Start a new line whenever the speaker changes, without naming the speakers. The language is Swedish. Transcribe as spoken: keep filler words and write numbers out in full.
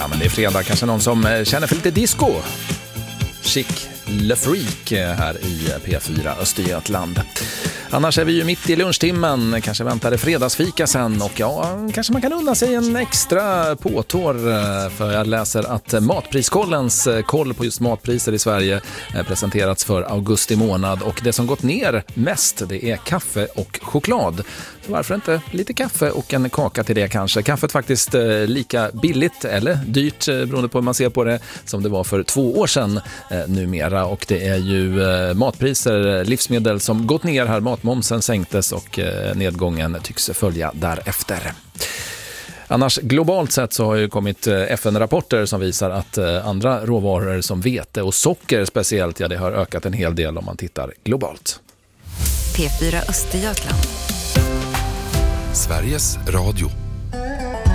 Ja, men det är fredag, kanske någon som känner för lite disco. Chic Le Freak här i P fyra Östergötland. Annars är vi ju mitt i lunchtimmen, kanske väntar det fredagsfika sen och ja, kanske man kan unna sig en extra påtår för jag läser att Matpriskollens koll på just matpriser i Sverige presenterats för augusti månad och det som gått ner mest det är kaffe och choklad. Så varför inte lite kaffe och en kaka till det kanske. Kaffet faktiskt lika billigt eller dyrt beroende på hur man ser på det som det var för två år sedan numera och det är ju matpriser, livsmedel som gått ner här. Matmomsen sänktes och nedgången tycks följa därefter. Annars globalt sett så har ju kommit F N-rapporter som visar att andra råvaror som vete och socker speciellt, ja det har ökat en hel del om man tittar globalt.
P fyra Östergötland.
Sveriges Radio.